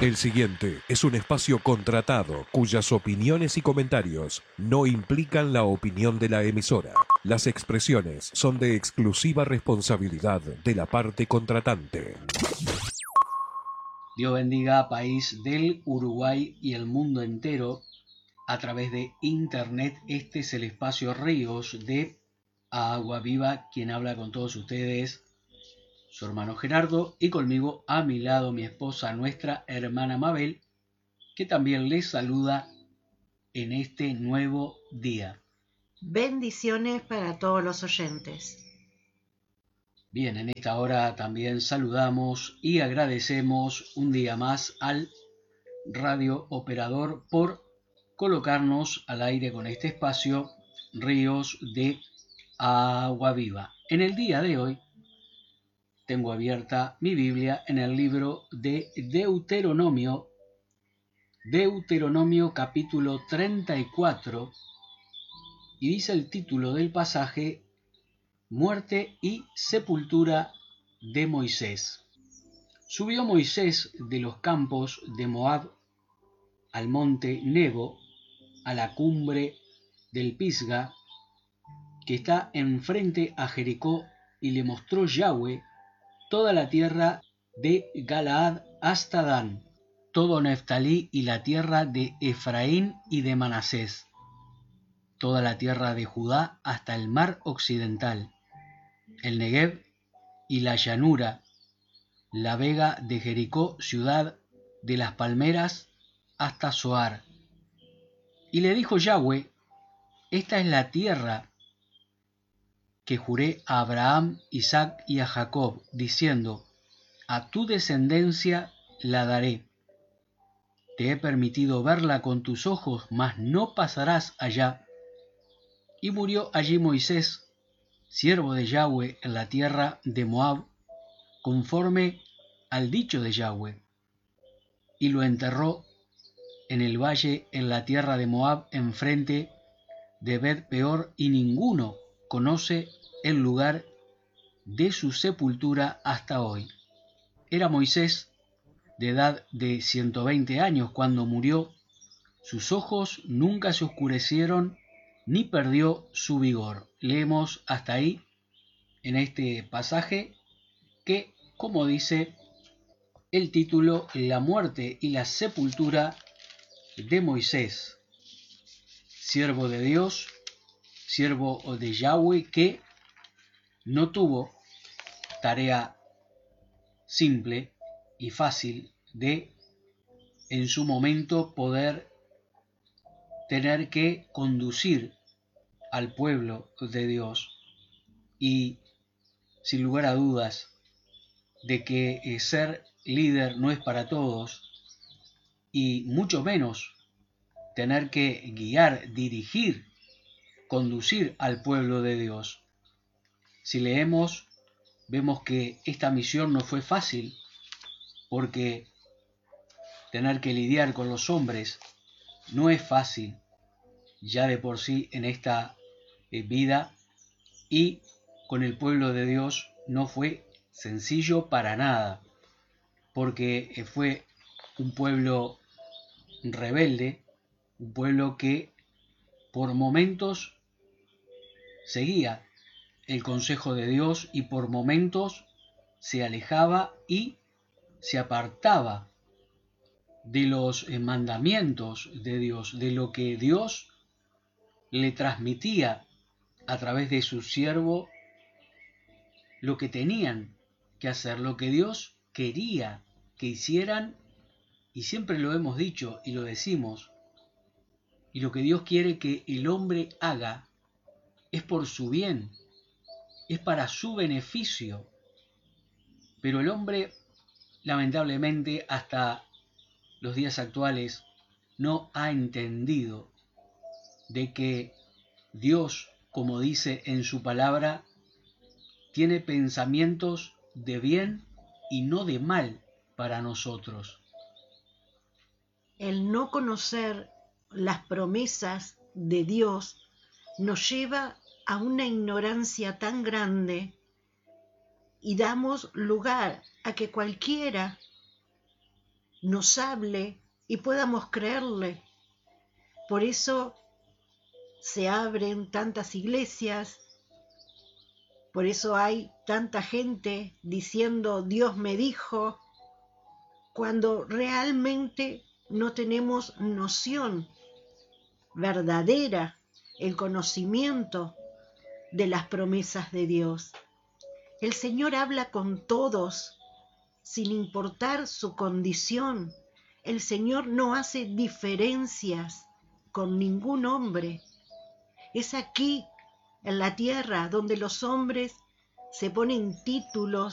El siguiente es un espacio contratado cuyas opiniones y comentarios no implican la opinión de la emisora. Las expresiones son de exclusiva responsabilidad de la parte contratante. Dios bendiga país del Uruguay y el mundo entero. A través de internet, este es el espacio Ríos de Agua Viva, quien habla con todos ustedes, su hermano Gerardo, y conmigo a mi lado mi esposa, nuestra hermana Mabel, que también les saluda en este nuevo día. Bendiciones para todos los oyentes. Bien, en esta hora también saludamos y agradecemos un día más al radio operador por colocarnos al aire con este espacio Ríos de Agua Viva. En el día de hoy tengo abierta mi Biblia en el libro de Deuteronomio capítulo 34, y dice el título del pasaje: Muerte y sepultura de Moisés. Subió Moisés de los campos de Moab al monte Nebo, a la cumbre del Pisga, que está enfrente a Jericó, y le mostró Yahweh toda la tierra de Galaad hasta Dan, todo Neftalí y la tierra de Efraín y de Manasés, toda la tierra de Judá hasta el mar occidental, el Negev y la llanura, la vega de Jericó, ciudad de las palmeras, hasta Zoar. Y le dijo Yahweh: esta es la tierra que juré a Abraham, Isaac y a Jacob, diciendo: a tu descendencia la daré. Te he permitido verla con tus ojos, mas no pasarás allá. Y murió allí Moisés, siervo de Yahweh, en la tierra de Moab, conforme al dicho de Yahweh. Y lo enterró en el valle en la tierra de Moab, enfrente de Bet Peor, y ninguno conoce el lugar de su sepultura hasta hoy. Era Moisés de edad de 120 años cuando murió. Sus ojos nunca se oscurecieron ni perdió su vigor. Leemos hasta ahí en este pasaje que, como dice el título, la muerte y la sepultura de Moisés, siervo de Dios, siervo de Yahweh, que no tuvo tarea simple y fácil de en su momento poder tener que conducir al pueblo de Dios. Y sin lugar a dudas de que ser líder no es para todos, y mucho menos tener que guiar, dirigir, conducir al pueblo de Dios. Si leemos, vemos que esta misión no fue fácil, porque tener que lidiar con los hombres no es fácil ya de por sí en esta vida, y con el pueblo de Dios no fue sencillo para nada, porque fue un pueblo rebelde, un pueblo que por momentos seguía el consejo de Dios y por momentos se alejaba y se apartaba de los mandamientos de Dios, de lo que Dios le transmitía a través de su siervo, lo que tenían que hacer, lo que Dios quería que hicieran. Y siempre lo hemos dicho y lo decimos, y lo que Dios quiere que el hombre haga es por su bien, es para su beneficio. Pero el hombre, lamentablemente, hasta los días actuales, no ha entendido de que Dios, como dice en su palabra, tiene pensamientos de bien y no de mal para nosotros. El no conocer las promesas de Dios nos lleva a una ignorancia tan grande, y damos lugar a que cualquiera nos hable y podamos creerle. Por eso se abren tantas iglesias, por eso hay tanta gente diciendo Dios me dijo, cuando realmente no tenemos noción verdadera, el conocimiento de las promesas de Dios. El Señor habla con todos, sin importar su condición. El Señor no hace diferencias con ningún hombre. Es aquí, en la tierra, donde los hombres se ponen títulos